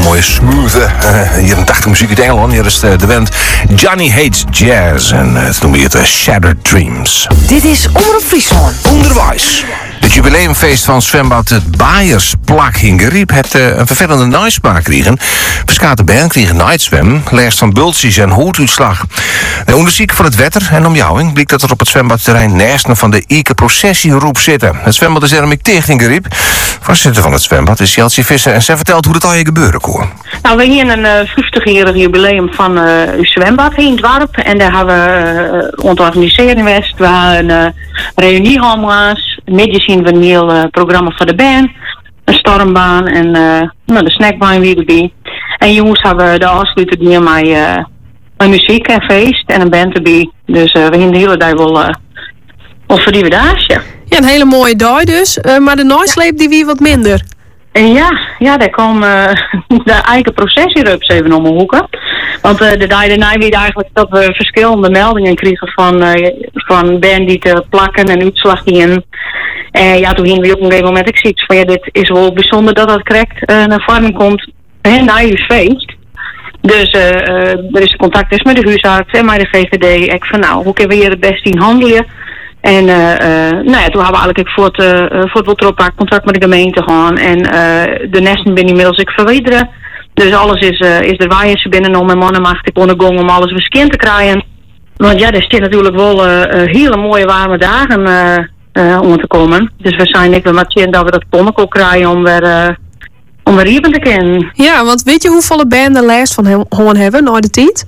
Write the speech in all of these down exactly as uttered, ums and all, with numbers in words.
mooie smooth uh, hier een tachtig muziek uit Engeland. Hier is de, de band Johnny Hates Jazz en uh, het noemen we het uh, Shattered Dreams. Dit is Omroep Friesland. Onderwijs. Het jubileumfeest van zwembad het Baiersplak in Geriep heeft uh, een vervelende nasmaak kregen. Verskate band kregen nightzwem, last van bultjes en hoeduitslag. De onderzoek van het wetter en omjouwing blijkt dat er op het zwembadterrein nesten van de Ike processieroep zitten. Het zwembad is ermee dicht in Geriep. Voorzitter van het zwembad is Jeltje Visser en zij vertelt hoe dat al je gebeuren kon. Nou, we hebben hier een uh, vijftig-jarig jubileum van uh, uw zwembad hier in het dorp. En daar hebben we uh, ont organiseren in West. We hebben een uh, reunie gehad. Midden zien we een heel uh, programma voor de band. Een stormbaan en uh, nou, de snackbaan weer erbij. En jongens hebben de afsluiter die met uh, een muziek en feest en een band erbij. Dus uh, we hebben de hele dag wel, uh, wel voor die wedage. Ja, een hele mooie dag dus. Uh, maar de nooisleep die wie wat minder. En ja, ja, daar kwam uh, de eigen processierups even om mijn hoeken. Want uh, de dag daarna weer eigenlijk dat we verschillende meldingen kregen van, uh, van band die te plakken en uitslag in. En ja, toen gingen we op een gegeven moment ik zie van ja, dit is wel bijzonder dat dat correct uh, naar vorming komt hè, na je feest. Dus uh, uh, er is contact dus met de huisarts en met de G V D. Ik van nou, hoe kunnen we hier het beste in handelen? En uh, uh, nou ja, toen hebben we eigenlijk voor het, uh, voor het Wiltropa contact met de gemeente gaan. En uh, de nesten ben inmiddels ik verwijderen. Dus alles is, uh, is er waar ze binnen om mijn mannen mag ik ondergong om alles beskin te krijgen. Want ja, er staan natuurlijk wel uh, hele mooie warme dagen uh, uh, om te komen. Dus we zijn ik wel met zin dat we dat ponnenkool krijgen om weer, uh, om weer riepen te kennen. Ja, want weet je hoeveel banden lijst van hem gewoon hebben na de tijd?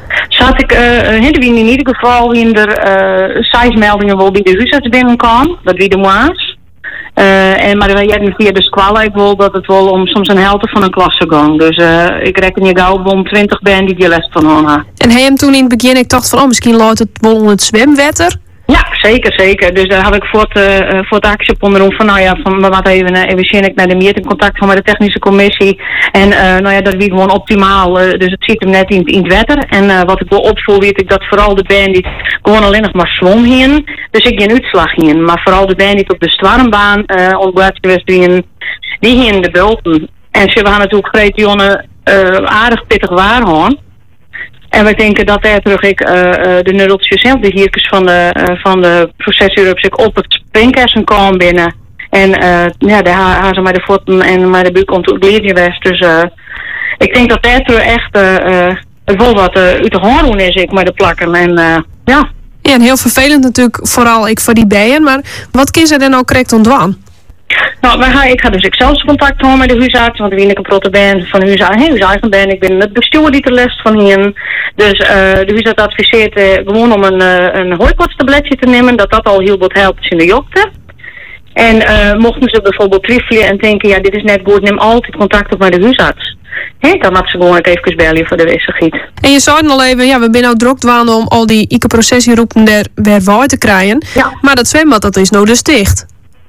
Zat ik uh, in ieder geval in de uh, zes meldingen wel bij de huisarts binnenkwam, dat wie de moas. Uh, en maar we hebben via de squal wel dat het wel om soms een helft van een klasse ging. Dus uh, ik reken je gauw om twintig band die die les van hadden. En hij hem toen in het begin, ik dacht van oh, misschien loopt het wel onder het zwemwetter. Ja, zeker, zeker. Dus daar heb ik voor het, uh, voor het actie op onderom van, nou ja, van, we moeten even, uh, even zien ik naar de meet in contact van met de technische commissie. En uh, nou ja, dat wie gewoon optimaal. Uh, dus het zit hem net in, in het wetter. En uh, wat ik wel opvoel, weet ik dat vooral de band die gewoon alleen nog maar zwom heen. Dus ik geen uitslag heen. Maar vooral de band die op de Stwarmbaan uh, ontblaad geweest, die die in de bulten. En ze gaan natuurlijk Greet Jonne uh, aardig pittig waar hoor. En wij denken dat daar terug ik uh, de nuddeltjes zelf, de hiertjes van de, uh, van de processierups, ik op het springkersen kwam binnen. En uh, ja, daar gaan ze met de voeten en met de buik ontleed geweest. Dus uh, ik denk dat daar terug echt uh, uh, het wel wat uh, uit de hand doen is, ik met de plakken. En uh, ja. Ja, en heel vervelend natuurlijk, vooral ik voor die bijen. Maar wat kies er dan nou correct ontwaan? Nou, wij gaan, ik ga dus ik zelfs contact houden met de huisarts, want ik ben een protte ben van de huisarts, hey, huisarts ben. Ik ben het bestuur die de les van hier. Dus uh, de huisarts adviseert uh, gewoon om een, uh, een hooikoortstabletje te nemen, dat dat al heel wat helpt in de jokte. En uh, mochten ze bijvoorbeeld twijfelen en denken, ja, dit is net goed, neem altijd contact op met de huisarts. Hey, dan had ze gewoon even bellen voor de wisselgiet. En je zei al even, ja, we zijn nou druk dwaande om al die Ike-processieroepen er weer waar te krijgen. Ja. Maar dat zwembad, dat is nou dus dicht.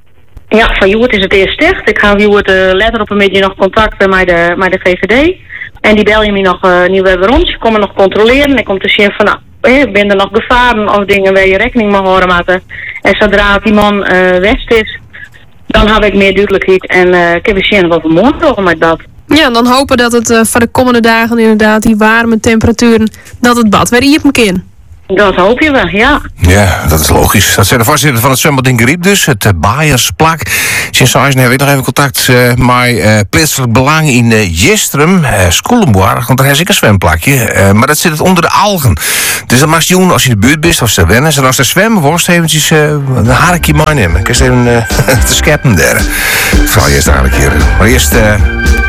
Ja, van Joert is het eerst dicht. Ik ga Joert uh, letter op een beetje nog contact met de, met de G V D. En die bel je me nog uh, nieuw weer rond. Je komt me nog controleren. Ik kom te zien van, nou, eh, ben er nog gevaren of dingen waar je rekening mee horen maken. En zodra die man uh, west is, dan heb ik meer duidelijkheid. En uh, ik heb weer zien wat we morgen doen met dat. Ja, en dan hopen dat het uh, voor de komende dagen inderdaad, die warme temperaturen, dat het bad weer hier op in. Dat hoop je wel, ja. Ja, dat is logisch. Dat zijn de voorzitter van het zwembad in Geriep dus, het uh, Baiersplak. Sinds zes heb ik nog even contact uh, met uh, plaatselijk belang in uh, Jistrum, uh, Skoelenborg, want daar heb ik een zwemplakje. Uh, maar dat zit het onder de algen. Dus dat mag je doen als je in de buurt bent, of ze wennen. En als ze zwemmen worst, eventjes uh, een haarkje meenemen. Ik kan even uh, te scheppen daar. Ik vraag je eerst eigenlijk hier. Maar eerst... Uh,